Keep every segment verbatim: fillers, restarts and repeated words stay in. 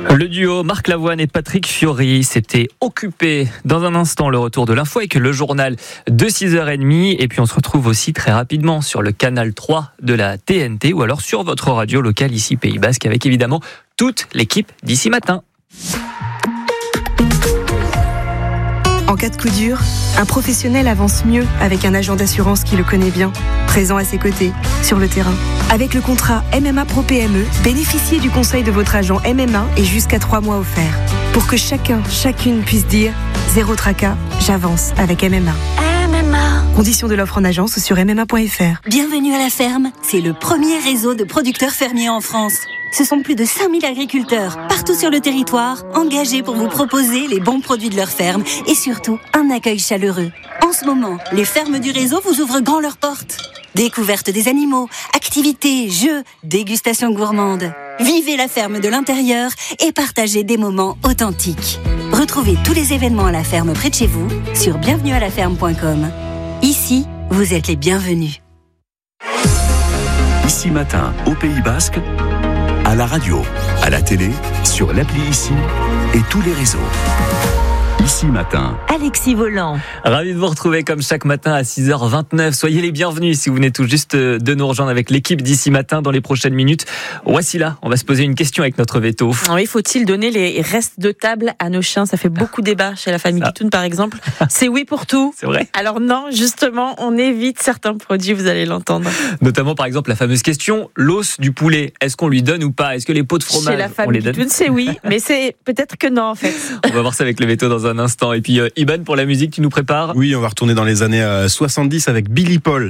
Le duo Marc Lavoine et Patrick Fiori s'était occupé. Dans un instant, le retour de l'info avec le journal de six heures trente. Et puis on se retrouve aussi très rapidement sur le canal trois de la T N T ou alors sur votre radio locale ici Pays Basque avec évidemment toute l'équipe d'ici matin. En cas de coup dur, un professionnel avance mieux avec un agent d'assurance qui le connaît bien, présent à ses côtés, sur le terrain. Avec le contrat M M A Pro P M E, bénéficiez du conseil de votre agent M M A et jusqu'à trois mois offerts. Pour que chacun, chacune puisse dire « Zéro tracas, j'avance avec M M A ». M M A. Conditions de l'offre en agence sur m m a point f r. Bienvenue à la ferme. C'est le premier réseau de producteurs fermiers en France. Ce sont plus de cinq mille agriculteurs, partout sur le territoire, engagés pour vous proposer les bons produits de leur ferme et surtout un accueil chaleureux. En ce moment, les fermes du réseau vous ouvrent grand leurs portes. Découverte des animaux, activités, jeux, dégustation gourmande. Vivez la ferme de l'intérieur et partagez des moments authentiques. Retrouvez tous les événements à la ferme près de chez vous sur bienvenue à la ferme point com. Ici, vous êtes les bienvenus. Ici Matin, au Pays Basque, à la radio, à la télé, sur l'appli Ici et tous les réseaux. Ici Matin. Alexis Volant. Ravi de vous retrouver comme chaque matin à six heures vingt-neuf. Soyez les bienvenus si vous venez tout juste de nous rejoindre avec l'équipe d'Ici Matin dans les prochaines minutes. Voici là, on va se poser une question avec notre veto. Oui, faut-il donner les restes de table à nos chiens ? Ça fait beaucoup débat chez la famille Guitoun par exemple. C'est oui pour tout. C'est vrai. Alors non, justement, on évite certains produits, vous allez l'entendre. Notamment par exemple la fameuse question, l'os du poulet, est-ce qu'on lui donne ou pas ? Est-ce que les pots de fromage, chez la on les famille donne ? Guitoun, c'est oui, mais c'est peut-être que non en fait. On va voir ça avec le veto dans un instant. Et puis euh, Iban, pour la musique, tu nous prépares ? Oui, on va retourner dans les années euh, soixante-dix avec Billy Paul.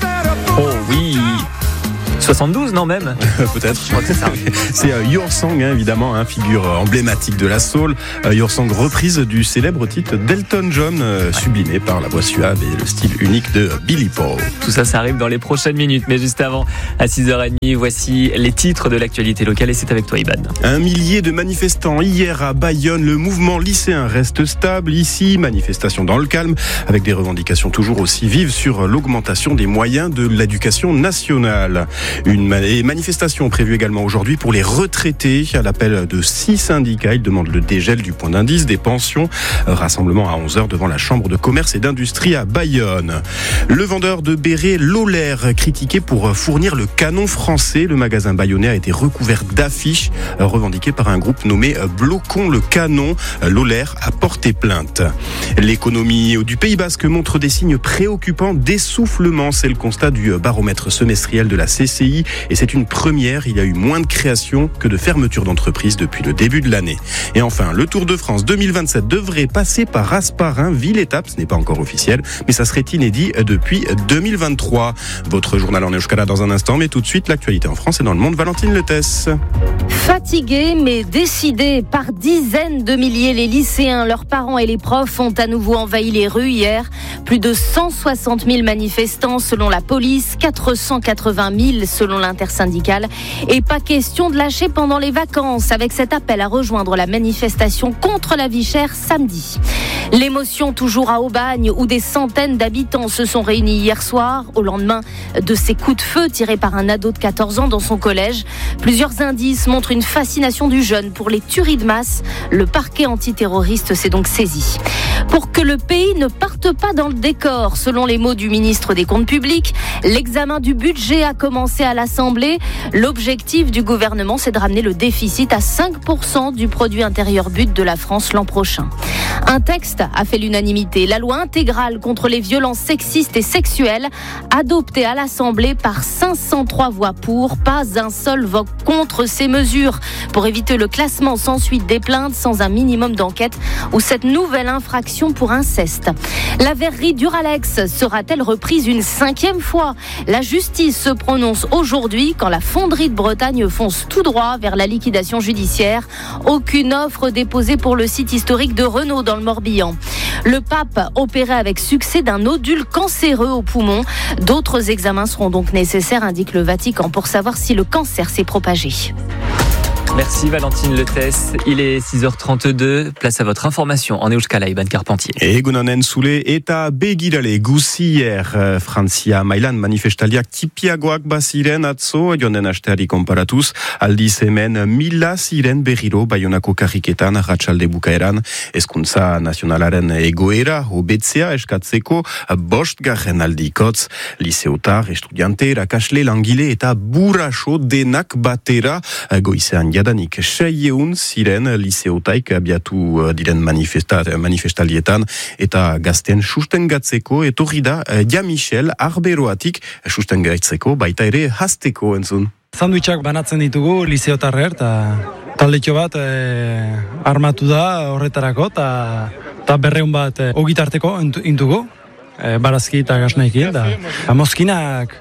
Oh oui, soixante-douze, non même Peut-être. Je crois que c'est ça. C'est euh, Your Song, hein, évidemment, hein, figure emblématique de la soul. Euh, Your Song, reprise du célèbre titre d'Elton John, euh, sublimé par la voix suave et le style unique de Billy Paul. Tout ça, ça arrive dans les prochaines minutes. Mais juste avant, à six heures trente, voici les titres de l'actualité locale. Et c'est avec toi, Iban. Un millier de manifestants hier à Bayonne. Le mouvement lycéen reste stable. Ici, manifestation dans le calme, avec des revendications toujours aussi vives sur l'augmentation des moyens de l'éducation nationale. Une manifestation prévue également aujourd'hui pour les retraités. À l'appel de six syndicats, ils demandent le dégel du point d'indice des pensions. Rassemblement à onze heures devant la Chambre de commerce et d'industrie à Bayonne. Le vendeur de bérets Lohler, critiqué pour fournir le canon français. Le magasin bayonnais a été recouvert d'affiches revendiquées par un groupe nommé Bloquons le canon. Lohler a porté plainte. L'économie du Pays Basque montre des signes préoccupants d'essoufflement. C'est le constat du baromètre semestriel de la C C I. Et c'est une première, il y a eu moins de créations que de fermetures d'entreprises depuis le début de l'année. Et enfin, le Tour de France deux mille vingt-sept devrait passer par Rasparin, ville-étape, ce n'est pas encore officiel, mais ça serait inédit depuis deux mille vingt-trois. Votre journal en euskara dans un instant, mais tout de suite, l'actualité en France et dans le monde, Valentine Letès. Fatigués mais décidés, par dizaines de milliers, les lycéens, leurs parents et les profs ont à nouveau envahi les rues hier. Plus de cent soixante mille manifestants selon la police, quatre cent quatre-vingt mille selon l'intersyndicale. Et pas question de lâcher pendant les vacances avec cet appel à rejoindre la manifestation contre la vie chère samedi. L'émotion toujours à Aubagne où des centaines d'habitants se sont réunis hier soir au lendemain de ces coups de feu tirés par un ado de quatorze ans dans son collège. Plusieurs indices montrent une fascination du jeune pour les tueries de masse. Le parquet antiterroriste s'est donc saisi. Pour que le pays ne parte pas dans le décor, selon les mots du ministre des Comptes publics, l'examen du budget a commencé à l'Assemblée. L'objectif du gouvernement, c'est de ramener le déficit à cinq pour cent du produit intérieur brut de la France l'an prochain. Un texte a fait l'unanimité. La loi intégrale contre les violences sexistes et sexuelles, adoptée à l'Assemblée par cinq cent trois voix pour, pas un seul vote contre ces mesures. Pour éviter le classement sans suite des plaintes, sans un minimum d'enquête ou cette nouvelle infraction pour inceste. La verrerie Duralex sera-t-elle reprise une cinquième fois ? La justice se prononce aujourd'hui quand la fonderie de Bretagne fonce tout droit vers la liquidation judiciaire. Aucune offre déposée pour le site historique de Renault dans le Morbihan. Le pape opéré avec succès d'un nodule cancéreux au poumon. D'autres examens seront donc nécessaires, indique le Vatican, pour savoir si le cancer s'est propagé. Merci Valentine Letes. Il est six heures trente-deux. Place à votre information en Euskal Iban Carpentier. Egunonen zule eta begirale guzier Frantzia mailan manifestaliak tipiagoak baziren atzo joan den asteari konparatuz. Aldiz hemen mila ziren berriro Baionako karriketan ratxalde bukaeran hezkuntza nazionalaren egoera hobetzea eskatzeko bost garren aldikotz. Liseotar, estudiante, erakasle, langile eta buraso denak batera goizean jadanik seieun ziren liseotaik abiatu diren manifesta, manifestaldietan eta gazten sustengatzeko etorri da Ja Michel Arberoatik sustengatzeko baita ere hasteko entzun. Sandwichak banatzen ditugu liseotarrer eta taldetxo bat e, armatu da horretarako eta berreun bat e, ogitarteko intugu. E, barazki eta gasnaikin, da mozkinak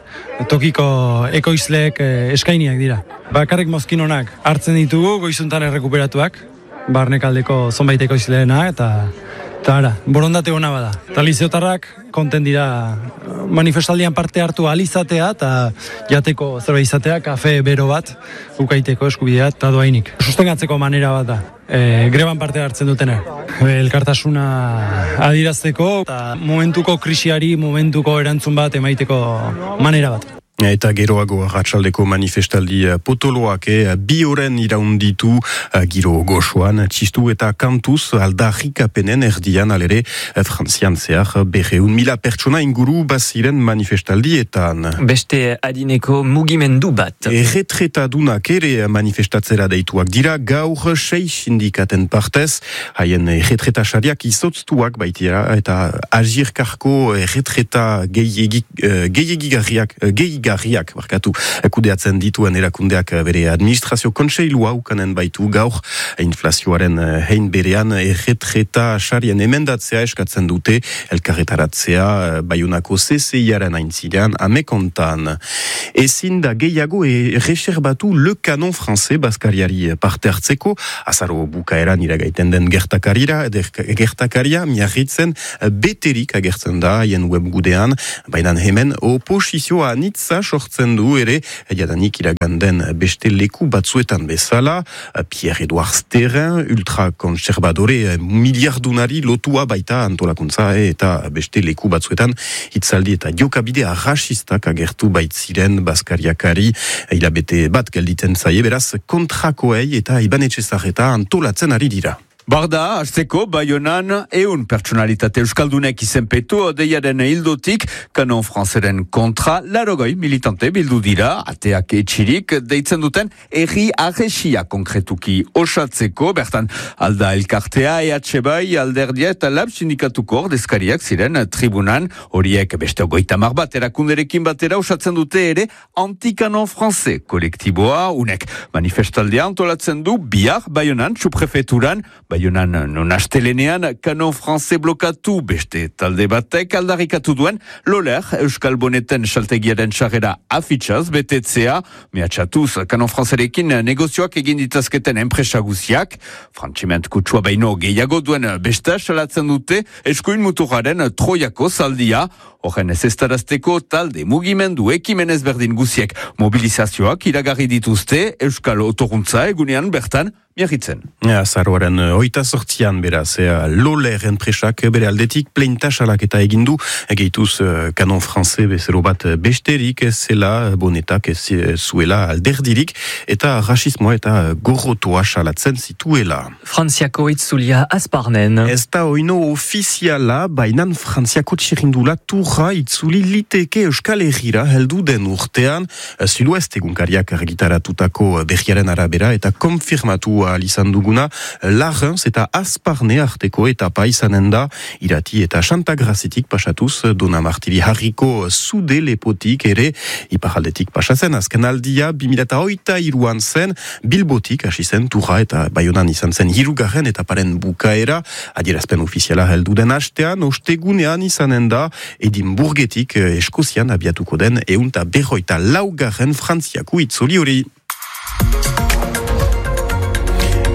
tokiko ekoizleek e, eskainiak dira. Bakarrik mozkin honak hartzen ditugu goizuntan errekuperatuak, barnekaldeko zonbait ekoizleena eta eta ara, borondate hona bada. Eta liseotarrak konten dira manifestaldian parte hartu alizatea eta jateko zerbait izatea, kafe bero bat, ukaiteko eskubidea eta doainik. Sustengatzeko manera bat da. E, greban parte hartzen dutena. Elkartasuna adirazteko eta momentuko krisiari, momentuko erantzun bat emaiteko manera bat. Eta geroago ratxaldeko manifestaldi potoloak eh, bi oren iraunditu uh, giro goxoan, txistu eta kantuz aldarrikapenen erdian alere uh, frantzian zehar berreun mila pertsona inguru baziren manifestaldietan. Beste adineko mugimendu bat. Erretretadunak ere manifestatzera deituak dira gaur sei sindikaten partez, haien erretretasariak izotztuak baitira eta agirkarko erretreta gehiagigarriak gehiagigarriak Garriak, barkatu, kudeatzen dituen erakundeak bere administrazio kontseilua ukanen baitu gaur inflazioaren hein berean erretreta sarien emendatzea eskatzen dute elkarretaratzea Baionako C C I-aren aintzidean amekontan. Ezin da gehiago erreserbatu le kanon franze baskariari parte hartzeko, azaro bukaeran iragaiten den gertakarira, gertakaria miarritzen beterik agertzen da haien webgudean, baina hemen oposizioa anitza sortzen du ere, jadanik iraganden beste leku batzuetan bezala, Pierre-Edouard Sterrin, ultrakonservadore miliardunari lotua baita antolakuntza eta beste leku batzuetan hitzaldi eta jokabidea rasistak agertu baitziren baskariakari, hilabete bat gelditzen zaie, beraz kontrakoei eta Iban Etxezarreta antolatzen ari dira. Barda, hasteko, Baionan, eun pertsonalitate euskaldunek izenpetu odeiaren hildotik, kanon franzeren kontra, larogoi militante bildu dira, ateak etxirik, deitzen duten, erri arresia konkretuki osatzeko, bertan, alda elkartea, E H bai, alderdia eta lab sindikatuko ordezkariak ziren tribunan, horiek beste ogoitamar bat erakunderekin batera osatzen dute ere, antikanon franze kolektiboa, unek manifestaldea antolatzen du, bihar, Baionan, txuprefeturan, Baionan non astelenean kanon franze blokatu beste talde batek aldarrikatu duen loler Euskal Boneten saltegiaren sarrera afitxaz betetzea, mehatxatuz kanon franzerekin negozioak egin ditazketen enpresa guziak, frantziment kutsua baino gehiago duen besta salatzen dute eskuin muturraren troiako zaldia, horren ez estarazteko talde mugimendu ekimenez berdin guziek mobilizazioak iragarri dituzte Euskal Otoruntza egunean bertan miarritzen. Ja, zaroaren oita sortzian beraz, ea, loler enpresak bere aldetik pleintasalak eta egindu, egituz kanon franze bezero bat besterik zela bonetak ez zuela alderdirik eta rasismoa eta gorrotoa salatzen zituela. Frantziako itzulia Asparnen. Ez da oino ofiziala, bainan Frantziako txirindula turra itzuli liteke Euskal Herrira heldu den urtean, Zuloest egunkariak argitaratutako berriaren arabera eta konfirmatu izan duguna, Larrens eta Asparne arteko etapa izanen da, irati eta Chantagrazitik pasatuz, Dona Martiri Harriko zude lepotik ere, iparaldetik pasatzen, azken aldia, bi mila hogeita hiruan zen, Bilbotik hasi zen turra eta Baionan izan zen hirugarren etaparen bukaera, adierazpen ofiziala heldu den hastean, ostegunean izanen da, Edinburgetik Eskozian abiatuko den, eunta berroita laugarren Frantziako itzuli hori.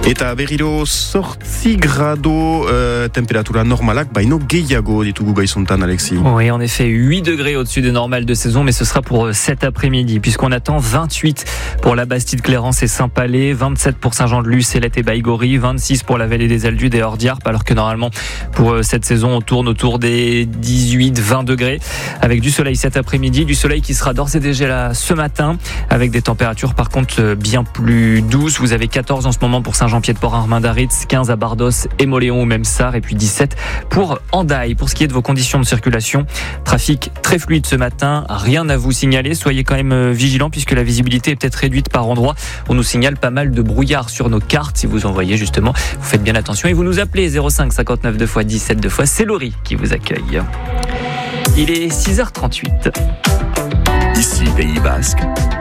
Eta berriro sortzi grado euh, temperatura normalak, baino gehiago ditugu gaizontan, Alexis. Oui, en effet, huit degrés au-dessus des normales de saison, mais ce sera pour cet après-midi, puisqu'on attend vingt-huit pour la Bastide-Clérance et Saint-Palais, vingt-sept pour Saint-Jean-de-Luz, Célette et Baïgorry, vingt-six pour la vallée des Aldudes et Ordiarpes, alors que normalement, pour cette saison, on tourne autour des dix-huit vingt degrés, avec du soleil cet après-midi, du soleil qui sera d'ores et déjà là ce matin, avec des températures par contre bien plus douces. Vous avez quatorze en ce moment pour Saint-Jean-Pied-de-Port, Armand-Daritz, quinze à Bardos et Moléon ou même Sarre, et puis dix-sept pour Hendaye. Pour ce qui est de vos conditions de circulation, trafic très fluide ce matin, rien à vous signaler. Soyez quand même vigilants puisque la visibilité est peut-être réduite par endroits. On nous signale pas mal de brouillard sur nos cartes. Si vous en voyez justement, vous faites bien attention et vous nous appelez zéro cinq cinquante-neuf deux fois dix-sept deux fois. C'est Laurie qui vous accueille. Il est six heures trente-huit. Ici Pays Basque.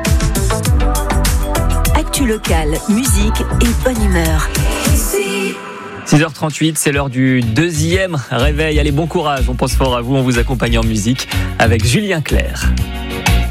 Actu locale, musique et bonne humeur. six heures trente-huit, c'est l'heure du deuxième réveil. Allez, bon courage, on pense fort à vous, on vous accompagne en musique avec Julien Clerc.